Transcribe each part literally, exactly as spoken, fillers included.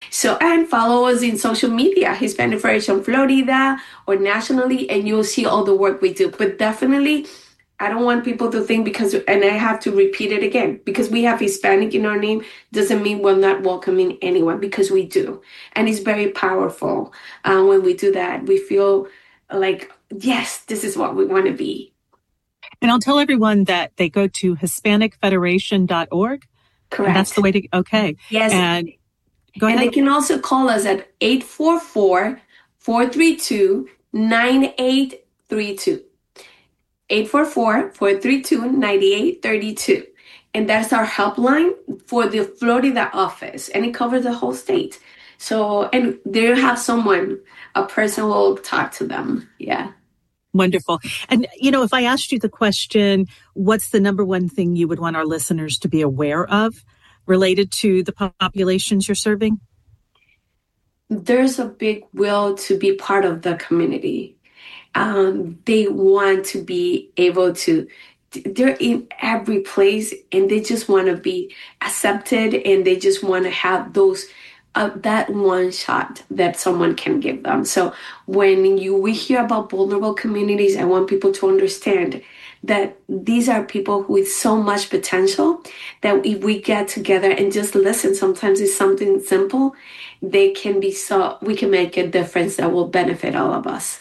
So, and follow us in social media, Hispanic Federation Florida or nationally, and you'll see all the work we do. But definitely, I don't want people to think because, and I have to repeat it again, because we have Hispanic in our name doesn't mean we're not welcoming anyone, because we do. And it's very powerful uh, when we do that. We feel like, yes, this is what we want to be. And I'll tell everyone that they go to hispanic federation dot org. Correct. That's the way to, okay. Yes. And go ahead. And they can also call us at eight four four, four three two, nine eight three two. eight four four, four three two, nine eight three two. And that's our helpline for the Florida office. And it covers the whole state. So, and they have someone, a person will talk to them. Yeah. Wonderful. And, you know, if I asked you the question, what's the number one thing you would want our listeners to be aware of related to the populations you're serving? There's a big will to be part of the community. Um, they want to be able to, they're in every place and they just want to be accepted, and they just want to have those, uh, that one shot that someone can give them. So when you we hear about vulnerable communities, I want people to understand that these are people with so much potential that if we get together and just listen, sometimes it's something simple, they can be so, we can make a difference that will benefit all of us.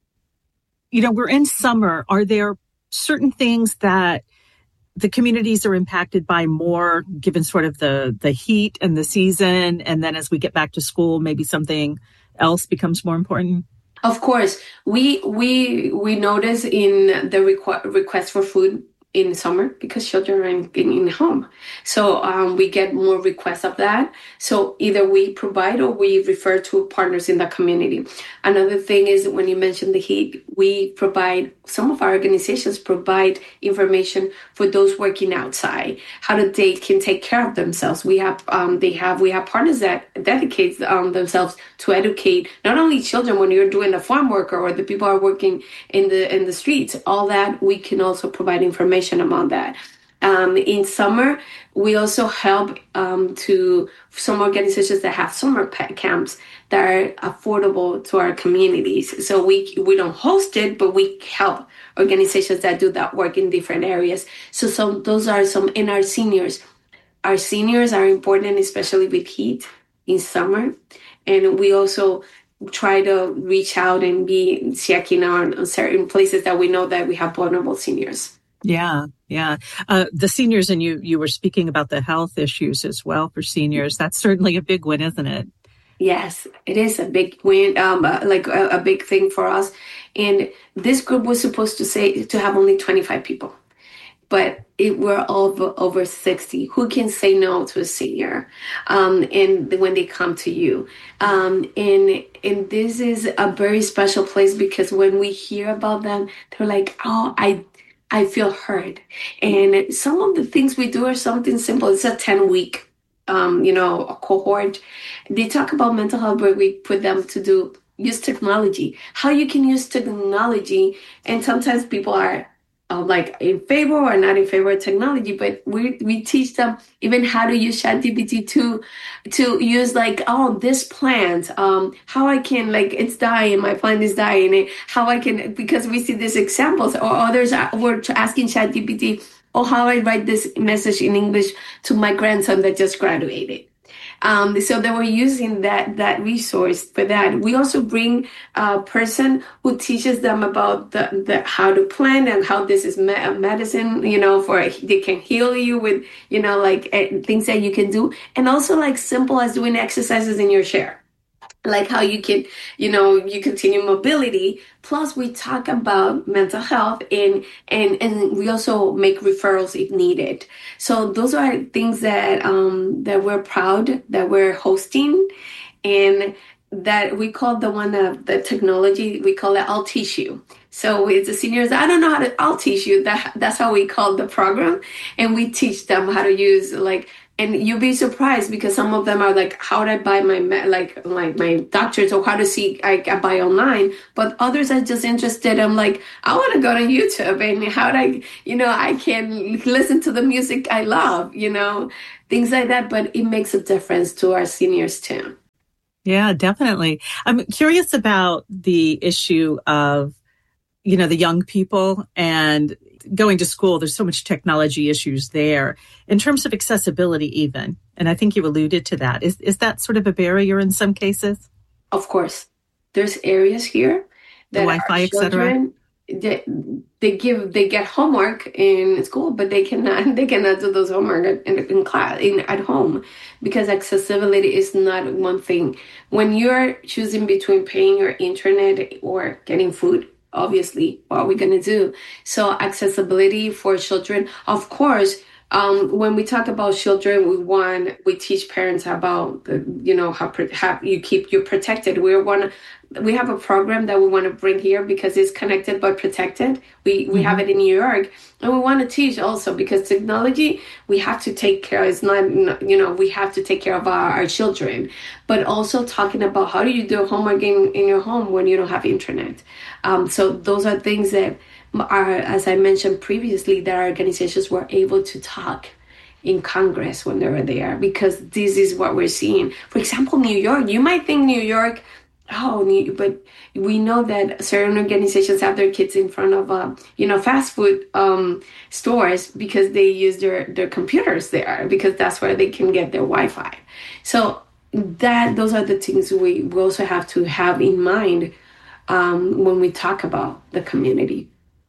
You know, we're in summer. Are there certain things that the communities are impacted by more, given sort of the, the heat and the season? And then as we get back to school, maybe something else becomes more important? Of course, we we we notice in the requ- request for food in summer because children are in, in, in home. So um, we get more requests of that. So either we provide or we refer to partners in the community. Another thing is when you mentioned the heat, we provide, some of our organizations provide information for those working outside, how that they can take care of themselves. We have, um, they have, we have partners that dedicate um, themselves to educate not only children when you're doing a farm worker or the people are working in the in the streets, all that we can also provide information about that. Um, in summer, we also help um, to some organizations that have summer pet camps that are affordable to our communities. So we we don't host it, but we help organizations that do that work in different areas. So some those are some in our seniors. Our seniors are important, especially with heat in summer, and we also try to reach out and be checking on certain places that we know that we have vulnerable seniors. Yeah, yeah. Uh, the seniors, and you you were speaking about the health issues as well for seniors. That's certainly a big win, isn't it? Yes, it is a big win, um, uh, like a, a big thing for us. And this group was supposed to say to have only twenty-five people, but it were over over sixty. Who can say no to a senior? Um, and when they come to you, um, and and this is a very special place because when we hear about them, they're like, oh, I. I feel heard. And some of the things we do are something simple. It's a ten week, um, you know, a cohort. They talk about mental health where we put them to do, use technology, how you can use technology. And sometimes people are uh, like in favor or not in favor of technology, but we we teach them even how to use ChatGPT to to use like, oh, this plant, um, how I can, like, it's dying, my plant is dying, how I can, because we see these examples, or others are, were asking ChatGPT, oh, how I write this message in English to my grandson that just graduated. Um, so they were using that that resource for that. We also bring a person who teaches them about the, the how to plant and how this is me- medicine, you know, for they can heal you with, you know, like uh, things that you can do. And also like simple as doing exercises in your chair. Like how you can, you know, you continue mobility. Plus, we talk about mental health, and and and we also make referrals if needed. So those are things that um, that we're proud that we're hosting, and that we call the one of the technology. We call it I'll Teach You. So it's the seniors. I don't know how to. I'll teach you. That that's how we call the program, and we teach them how to use like. And you'll be surprised because some of them are like, how do I buy my, like, like my doctors, or how to see, I, I buy online. But others are just interested. I'm like, I want to go to YouTube and how do I, you know, I can listen to the music I love, you know, things like that. But it makes a difference to our seniors too. Yeah, definitely. I'm curious about the issue of, you know, the young people and going to school. There's so much technology issues there in terms of accessibility even. And I think you alluded to that. Is is that sort of a barrier in some cases? Of course, there's areas here The that our Wi-Fi, et cetera? children they, they give they get homework in school, but they cannot they cannot do those homework in, in class in at home because accessibility is not one thing. When you're choosing between paying your internet or getting food, obviously, what are we gonna do? So accessibility for children, of course. Um, when we talk about children, we want we teach parents about the, you know how, how you keep you protected. We're one we have a program that we want to bring here because it's connected but protected. We we have Mm-hmm. it in New York, and we want to teach also because technology we have to take care. It's not you know we have to take care of our, our children, but also talking about how do you do homework in, in your home when you don't have internet. Um, so those are things that are, as I mentioned previously, that our organizations were able to talk in Congress when they were there because this is what we're seeing. For example, New York, you might think New York, oh, but we know that certain organizations have their kids in front of, uh, you know, fast food um, stores because they use their, their computers there because that's where they can get their Wi-Fi. So that those are the things we, we also have to have in mind um, when we talk about the community.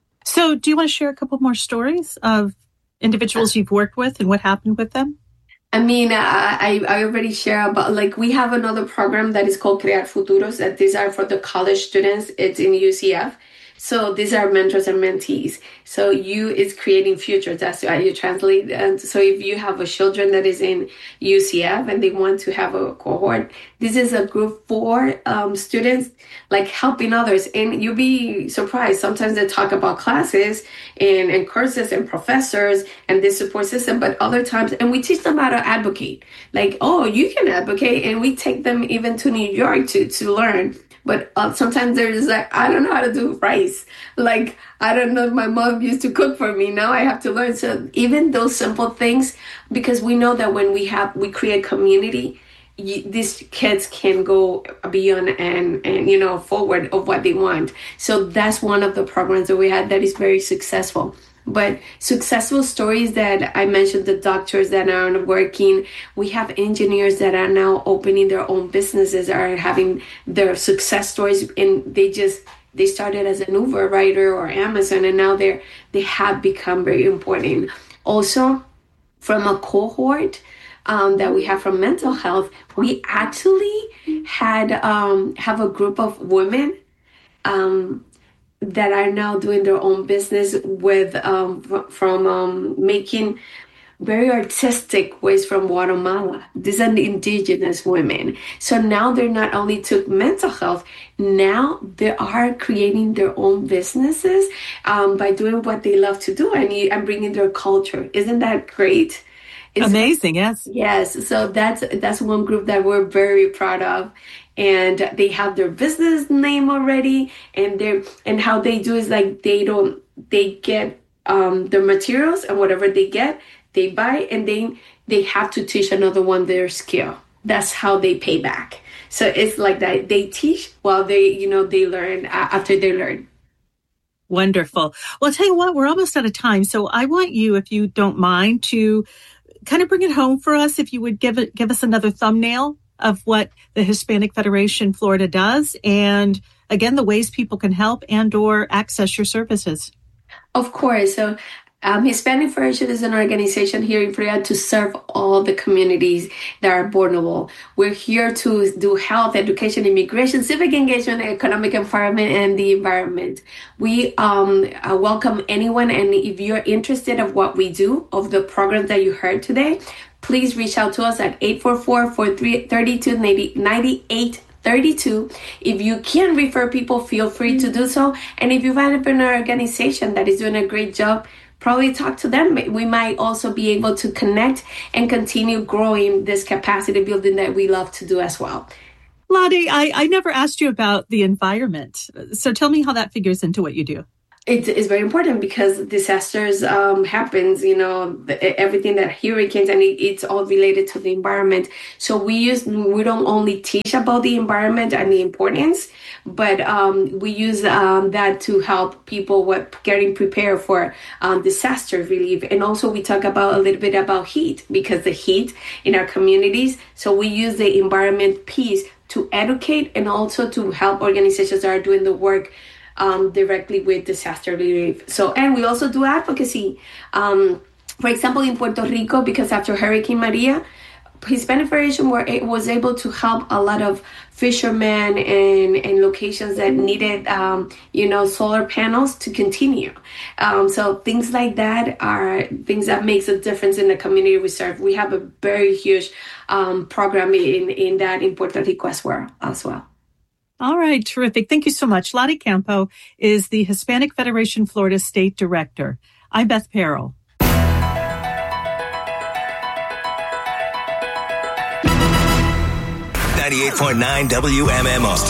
So do you want to share a couple more stories of individuals you've worked with and what happened with them? I mean, I, I already share about, like, we have another program that is called Crear Futuros, that these are for the college students. It's in U C F. So these are mentors and mentees. So you is creating futures. That's how you translate. And so if you have a children that is in U C F and they want to have a cohort, this is a group for um, students like helping others. And you'll be surprised. Sometimes they talk about classes and, and courses and professors and this support system, but other times, and we teach them how to advocate. Like, oh, you can advocate. And we take them even to New York to, to learn. But uh, sometimes there's like, I don't know how to do rice. Like, I don't know, my mom used to cook for me. Now I have to learn. So even those simple things, because we know that when we have, we create community, you, these kids can go beyond and, and, you know, forward of what they want. So that's one of the programs that we had that is very successful. But successful stories that I mentioned, the doctors that are working, we have engineers that are now opening their own businesses, are having their success stories, and they just they started as an Uber rider or Amazon, and now they're they have become very important. Also, from a cohort um, that we have from mental health, we actually had um, have a group of women. Um, that are now doing their own business with um, from um, making very artistic ways from Guatemala. These are the indigenous women. So now they're not only took mental health, now they are creating their own businesses um, by doing what they love to do and, and bringing their culture. Isn't that great? It's, Amazing, yes. yes. So that's that's one group that we're very proud of. And they have their business name already, and they and how they do is like they don't they get um the materials and whatever they get they buy, and they they have to teach another one their skill. That's how they pay back. So it's like that they teach while they you know they learn uh, after they learn. Wonderful. Well, I'll tell you what, we're almost out of time, so I want you, if you don't mind, to kind of bring it home for us. If you would give it give us another thumbnail of what the Hispanic Federation Florida does, and again, the ways people can help and or access your services. Of course. So um, Hispanic Federation is an organization here in Florida to serve all the communities that are vulnerable. We're here to do health, education, immigration, civic engagement, economic empowerment, and the environment. We um, uh, welcome anyone, and if you're interested of what we do, of the programs that you heard today, please reach out to us at eight four four, four three two, nine eight three two. If you can refer people, feel free to do so. And if you find up an organization that is doing a great job, probably talk to them. We might also be able to connect and continue growing this capacity building that we love to do as well. Lottie, I, I never asked you about the environment. So tell me how that figures into what you do. It's, it's very important because disasters um, happens, you know, the, everything that hurricanes and it, it's all related to the environment. So we use we don't only teach about the environment and the importance, but um, we use um, that to help people with getting prepared for um, disaster relief. And also we talk about a little bit about heat because the heat in our communities. So we use the environment piece to educate and also to help organizations that are doing the work Um, directly with disaster relief. So, and we also do advocacy. Um, for example, in Puerto Rico, because after Hurricane Maria, Hispanic Federation were, was able to help a lot of fishermen and, and locations that needed, um, you know, solar panels to continue. Um, so things like that are things that makes a difference in the community we serve. We have a very huge um, program in, in that in Puerto Rico as well. As well. All right, terrific. Thank you so much. Lottie Campo is the Hispanic Federation Florida State Director. I'm Beth Perrell. ninety-eight point nine W M M O.